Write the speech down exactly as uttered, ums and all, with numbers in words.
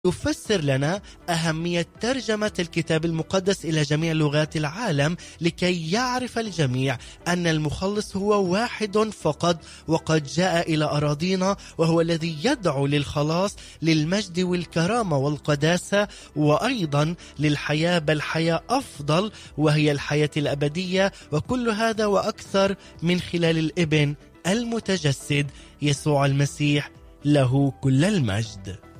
يفسر لنا أهمية ترجمة الكتاب المقدس إلى جميع لغات العالم لكي يعرف الجميع أن المخلص هو واحد فقط، وقد جاء إلى أراضينا، وهو الذي يدعو للخلاص، للمجد والكرامة والقداسة، وأيضا للحياة، بل حياة أفضل وهي الحياة الأبدية. وكل هذا وأكثر من خلال الابن المتجسد يسوع المسيح، له كل المجد.